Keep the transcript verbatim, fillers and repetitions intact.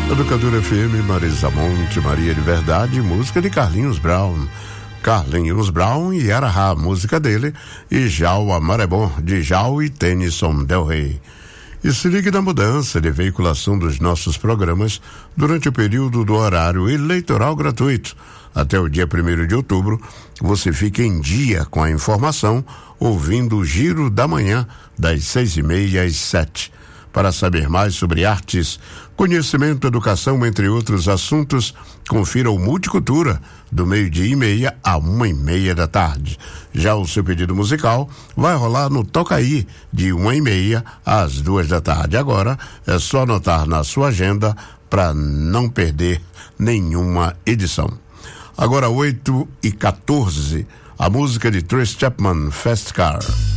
Educadora F M, Marisa Monte, Maria de Verdade, música de Carlinhos Brown. Carlinhos Brown e Arahá, música dele, e Jau Amar é Bom, de Jau e Tennyson Del Rey. E se ligue na mudança de veiculação dos nossos programas durante o período do horário eleitoral gratuito. Até o dia primeiro de outubro, você fica em dia com a informação, ouvindo o Giro da Manhã, das seis e meia às sete. Para saber mais sobre artes, conhecimento, educação, entre outros assuntos, confira o Multicultura, do meio-dia e meia a uma e meia da tarde. Já o seu pedido musical vai rolar no Tocaí, de uma e meia às duas da tarde. Agora é só anotar na sua agenda para não perder nenhuma edição. Agora oito e quatorze, a música de Trace Chapman, Fast Car.